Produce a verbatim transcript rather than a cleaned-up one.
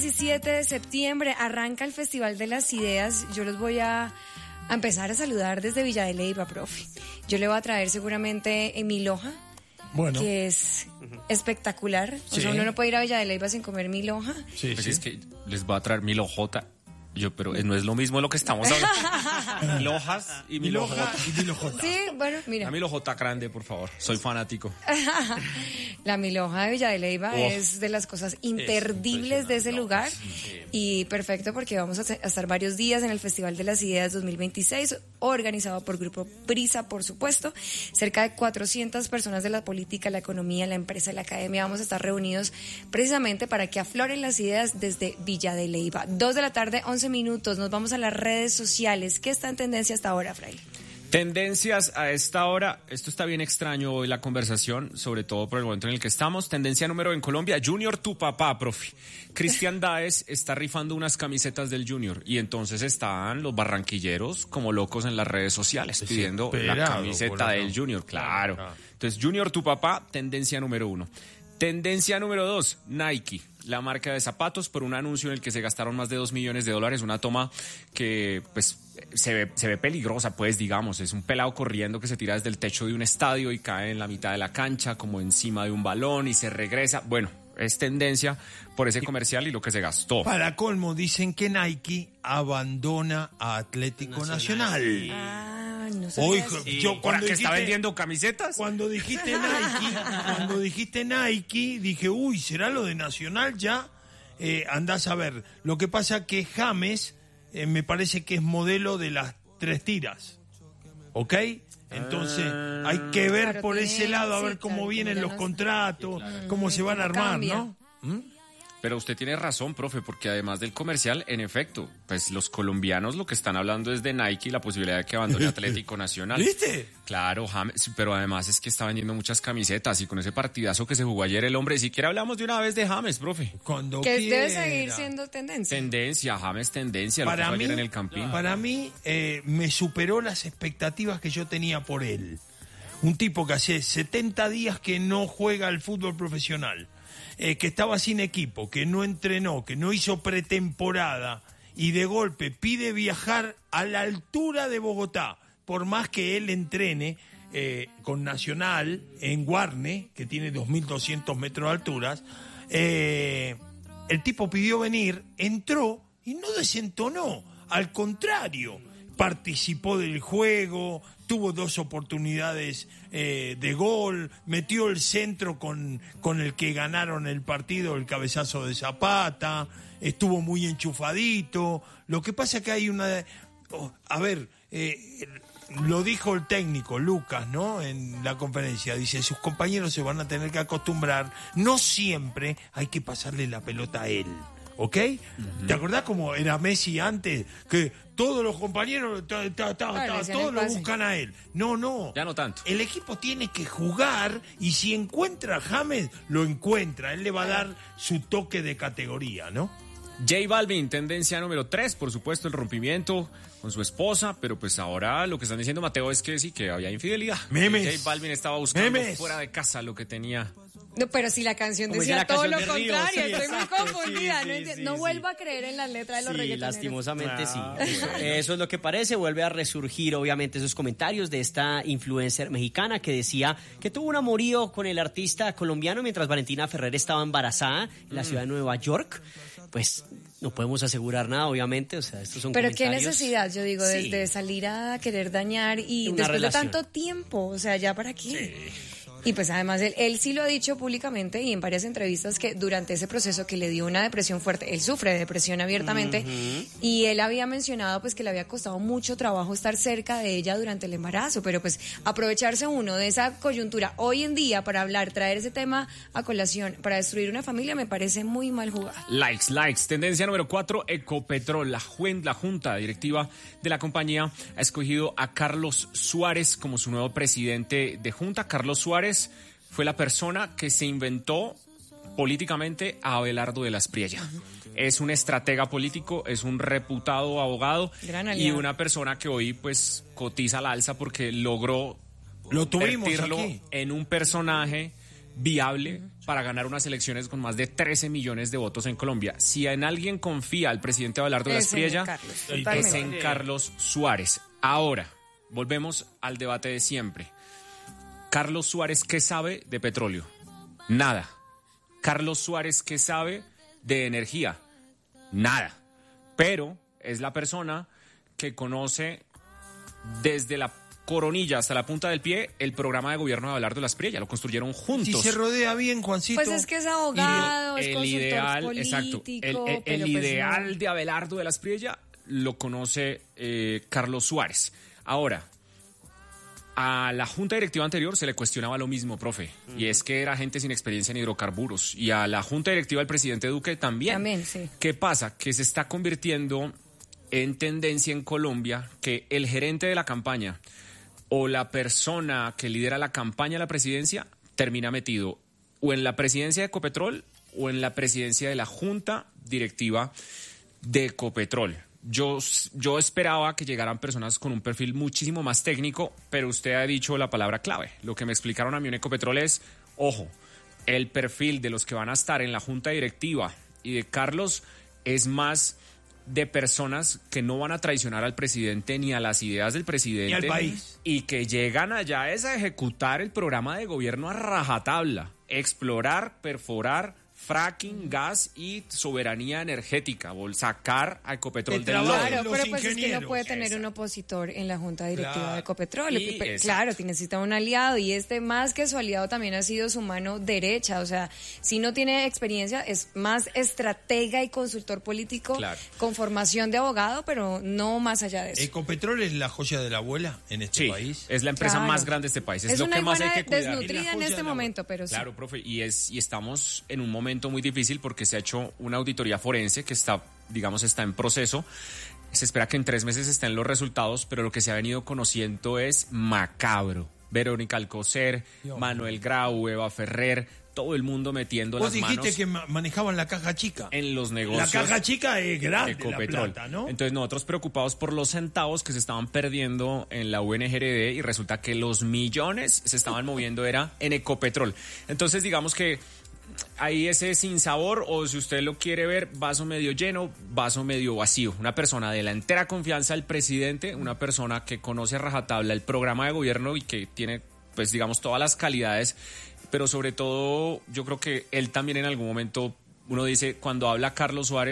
diecisiete de septiembre arranca el Festival de las Ideas. Yo los voy a, a empezar a saludar desde Villa de Leyva, profe. Yo le voy a traer seguramente en mi loja, bueno, que es espectacular. Sí. O sea, uno no puede ir a Villa de Leyva sin comer mi loja. Sí, pues sí. Es que les voy a traer mi lojota. Yo, pero no es lo mismo de lo que estamos hablando. Milojas y milojota. Y milojota. Sí, bueno, mira. La milojota grande, por favor. Soy fanático. La miloja de Villa de Leyva oh, es de las cosas imperdibles de ese lugar. Sí. Y perfecto porque vamos a estar varios días en el Festival de las Ideas dos mil veintiséis, organizado por Grupo Prisa, por supuesto. Cerca de cuatrocientas personas de la política, la economía, la empresa, la academia. Vamos a estar reunidos precisamente para que afloren las ideas desde Villa de Leyva. Dos de la tarde, once minutos, nos vamos a las redes sociales. ¿Qué está en tendencia hasta ahora, Fraile? Tendencias a esta hora, esto está bien extraño hoy la conversación, sobre todo por el momento en el que estamos. Tendencia número en Colombia, Junior tu papá, profe. Cristian Daes está rifando unas camisetas del Junior y entonces están los barranquilleros como locos en las redes sociales pidiendo la camiseta del Junior, claro. Entonces, Junior tu papá, tendencia número uno. Tendencia número dos, Nike, la marca de zapatos, por un anuncio en el que se gastaron más de dos millones de dólares, una toma que pues se ve, se ve peligrosa, pues digamos, es un pelado corriendo que se tira desde el techo de un estadio y cae en la mitad de la cancha, como encima de un balón y se regresa. Bueno, es tendencia por ese comercial y lo que se gastó. Para colmo, dicen que Nike abandona a Atlético Nacional. Nacional. Ah. No Hoy, sí. yo cuando que dijiste, está vendiendo camisetas. Cuando dijiste Nike, cuando dijiste Nike, dije, uy, ¿será lo de Nacional ya? Eh, andás a ver. Lo que pasa que James eh, me parece que es modelo de las tres tiras. ¿Ok? Entonces ah, hay que ver claro, por ese lado, a ver sí, cómo claro, vienen los no contratos, sí, claro. cómo se van a armar, cambia. ¿no? ¿Mm? Pero usted tiene razón, profe, porque además del comercial, en efecto, pues los colombianos lo que están hablando es de Nike y la posibilidad de que abandone Atlético Nacional. ¿Viste? Claro, James, pero además es que está vendiendo muchas camisetas y con ese partidazo que se jugó ayer el hombre, siquiera hablamos de una vez de James, profe. Cuando que quiera. Debe seguir siendo tendencia. Tendencia, James, tendencia, para lo que mí, ayer en el Campín. Para mí, eh, me superó las expectativas que yo tenía por él. Un tipo que hace setenta días que no juega al fútbol profesional. Eh, que estaba sin equipo, que no entrenó, que no hizo pretemporada y de golpe pide viajar a la altura de Bogotá, por más que él entrene eh, con Nacional en Guarne, que tiene dos mil doscientos metros de alturas, eh, el tipo pidió venir, entró y no desentonó, al contrario, participó del juego, tuvo dos oportunidades eh, de gol, metió el centro con, con el que ganaron el partido, el cabezazo de Zapata, estuvo muy enchufadito. Lo que pasa es que hay una... Oh, a ver, eh, lo dijo el técnico Lucas, ¿no? En la conferencia, dice, sus compañeros se van a tener que acostumbrar, no siempre hay que pasarle la pelota a él. ¿Ok? Uh-huh. ¿Te acordás cómo era Messi antes? Que todos los compañeros, ta, ta, ta, ta, todos lo buscan a él. No, no. Ya no tanto. El equipo tiene que jugar y si encuentra a James, lo encuentra. Él le va a dar su toque de categoría, ¿no? J Balvin, tendencia número tres, por supuesto, el rompimiento con su esposa, pero pues ahora lo que están diciendo, Mateo, es que sí, que había infidelidad. Memes. J Balvin estaba buscando Memes. fuera de casa lo que tenía. No, pero si la canción Como decía la todo canción lo de Río, contrario, sí, estoy exacto, muy confundida. sí, no sí, enti- sí, no sí. vuelvo a creer en las letras de los sí, reggaetoneros. lastimosamente Ah, sí. bueno. Eso es lo que parece. Vuelve a resurgir, obviamente, esos comentarios de esta influencer mexicana que decía que tuvo un amorío con el artista colombiano mientras Valentina Ferrer estaba embarazada en la mm. ciudad de Nueva York. Pues no podemos asegurar nada, obviamente. O sea, estos son Pero comentarios. qué necesidad, yo digo, Sí. desde salir a querer dañar y Una después relación. de tanto tiempo, o sea, ¿ya para qué? Sí. Y pues además él, él sí lo ha dicho públicamente y en varias entrevistas que durante ese proceso que le dio una depresión fuerte, él sufre de depresión abiertamente, uh-huh. y él había mencionado pues que le había costado mucho trabajo estar cerca de ella durante el embarazo, pero pues aprovecharse uno de esa coyuntura hoy en día para hablar, traer ese tema a colación, para destruir una familia me parece muy mal jugado. Likes, likes. Tendencia número cuatro, Ecopetrol. La, juen, la junta directiva de la compañía ha escogido a Carlos Suárez como su nuevo presidente de junta. Carlos Suárez fue la persona que se inventó políticamente a Abelardo de la Espriella. Uh-huh. Es un estratega político, es un reputado abogado y una persona que hoy pues cotiza al alza porque logró lo tuvimos convertirlo aquí en un personaje viable para ganar unas elecciones con más de trece millones de votos en Colombia. Si en alguien confía el presidente Abelardo de la Espriella, es en Carlos Suárez. Ahora, volvemos al debate de siempre. Carlos Suárez, ¿qué sabe de petróleo? Nada. Carlos Suárez, ¿qué sabe de energía? Nada. Pero es la persona que conoce desde la coronilla hasta la punta del pie el programa de gobierno de Abelardo de la Espriella. Lo construyeron juntos. Si se rodea bien, Juancito. Pues es que es abogado, el, es el consultor ideal, político. Exacto. El, el, el pero ideal pues no. de Abelardo de la Espriella lo conoce eh, Carlos Suárez. Ahora, a la junta directiva anterior se le cuestionaba lo mismo, profe, uh-huh. y es que era gente sin experiencia en hidrocarburos. Y a la junta directiva del presidente Duque también. También, sí. ¿Qué pasa? Que se está convirtiendo en tendencia en Colombia que el gerente de la campaña o la persona que lidera la campaña a la presidencia termina metido o en la presidencia de Ecopetrol o en la presidencia de la junta directiva de Ecopetrol. Yo, yo esperaba que llegaran personas con un perfil muchísimo más técnico, pero usted ha dicho la palabra clave. Lo que me explicaron a mí en Ecopetrol es, ojo, el perfil de los que van a estar en la junta directiva y de Carlos es más de personas que no van a traicionar al presidente ni a las ideas del presidente. Ni al país. Y que llegan allá es a ejecutar el programa de gobierno a rajatabla. Explorar, perforar, fracking, gas y soberanía energética, sacar a Ecopetrol del lodo. Claro, pero pues es que no puede tener Exacto. un opositor en la junta directiva claro. de Ecopetrol. Y, claro, necesita un aliado y este más que su aliado también ha sido su mano derecha. O sea, si no tiene experiencia, es más estratega y consultor político claro. con formación de abogado, pero no más allá de eso. ¿Ecopetrol es la joya de la abuela en este sí, país? Es la empresa claro. más grande de este país. Es, es lo una que más hay que cuidar. Desnutrida en este momento, pero sí. Claro, profe, y, es, y estamos en un momento muy difícil porque se ha hecho una auditoría forense que está, digamos, está en proceso. Se espera que en tres meses estén los resultados, pero lo que se ha venido conociendo es macabro. Verónica Alcocer, Dios Manuel Grau, Eva Ferrer, todo el mundo metiendo las manos. Vos dijiste que manejaban la caja chica. En los negocios. La caja chica es grande, Ecopetrol. La plata, ¿no? Entonces nosotros preocupados por los centavos que se estaban perdiendo en la U N G R D y resulta que los millones se estaban moviendo era en Ecopetrol. Entonces digamos que ahí ese sinsabor, o si usted lo quiere ver, vaso medio lleno, vaso medio vacío. Una persona de la entera confianza del presidente, una persona que conoce a rajatabla el programa de gobierno y que tiene, pues digamos, todas las calidades, pero sobre todo yo creo que él también en algún momento, uno dice, cuando habla Carlos Suárez,